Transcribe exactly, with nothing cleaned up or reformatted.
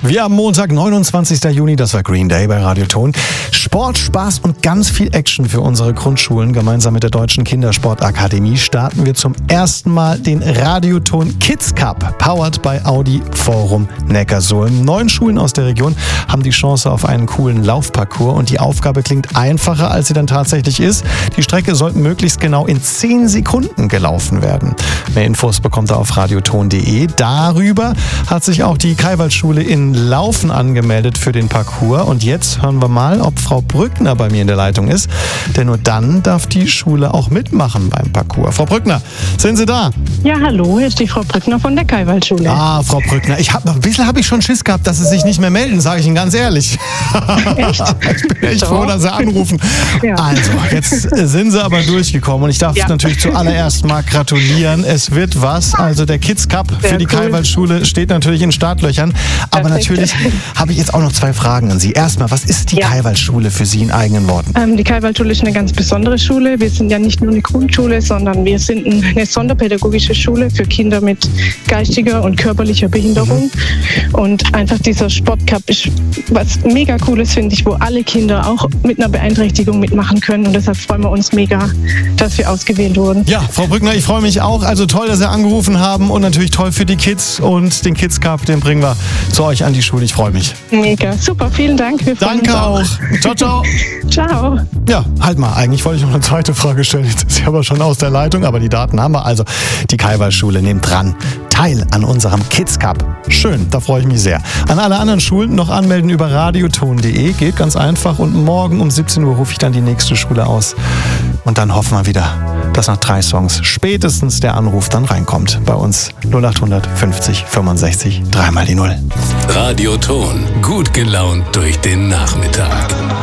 Wir haben Montag, neunundzwanzigsten Juni, das war Green Day bei Radioton. Sport, Spaß und ganz viel Action für unsere Grundschulen. Gemeinsam mit der Deutschen Kindersportakademie starten wir zum ersten Mal den Radioton Kids Cup, powered by Audi Forum Neckarsulm. Neun Schulen aus der Region haben die Chance auf einen coolen Laufparcours und die Aufgabe klingt einfacher, als sie dann tatsächlich ist. Die Strecke soll möglichst genau in zehn Sekunden gelaufen werden. Mehr Infos bekommt ihr auf radioton punkt de. Darüber hat sich auch die Kaiwaldschule in Laufen angemeldet für den Parcours. Und jetzt hören wir mal, ob Frau Brückner bei mir in der Leitung ist. Denn nur dann darf die Schule auch mitmachen beim Parcours. Frau Brückner, sind Sie da? Ja, hallo, hier ist die Frau Brückner von der Kaiwaldschule. Ah, Frau Brückner, ich hab, ein bisschen habe ich schon Schiss gehabt, dass Sie sich nicht mehr melden, sage ich Ihnen ganz ehrlich. Echt? Ich bin echt Doch. froh, dass Sie anrufen. Ja. Also, jetzt sind Sie aber durchgekommen und ich darf Ja. natürlich zuallererst mal gratulieren. Es wird was. Also der Kids Cup Sehr für die cool. Kaiwaldschule steht natürlich in Startlöchern. Aber Perfekt. natürlich habe ich jetzt auch noch zwei Fragen an Sie. Erstmal, was ist die Ja. Kaiwaldschule für Sie in eigenen Worten? Ähm, die Kaiwaldschule ist eine ganz besondere Schule. Wir sind ja nicht nur eine Grundschule, sondern wir sind ein- eine sonderpädagogische Schule für Kinder mit geistiger und körperlicher Behinderung. Und einfach dieser Sportcup ist was mega Cooles, finde ich, wo alle Kinder auch mit einer Beeinträchtigung mitmachen können. Und deshalb freuen wir uns mega, dass wir ausgewählt wurden. Ja, Frau Brückner, ich freue mich auch. Also toll, dass Sie angerufen haben und natürlich toll für die Kids. Und den Kids Cup, den bringen wir zu euch an die Schule. Ich freue mich. Mega, super, vielen Dank. Wir freuen Danke auch. uns Ciao, ciao. Ciao. Ja, halt mal. Eigentlich wollte ich noch eine zweite Frage stellen. Jetzt ist sie aber schon aus der Leitung, aber die Daten haben wir. Also, die Kaiwaldschule nimmt dran teil an unserem Kids Cup. Schön, da freue ich mich sehr. An alle anderen Schulen noch anmelden über radioton punkt de. Geht ganz einfach. Und morgen um siebzehn Uhr rufe ich dann die nächste Schule aus. Und dann hoffen wir wieder, dass nach drei Songs spätestens der Anruf dann reinkommt. Bei uns null acht fünfzig fünfundsechzig, dreimal die Null. Radioton. Gut gelaunt durch den Nachmittag.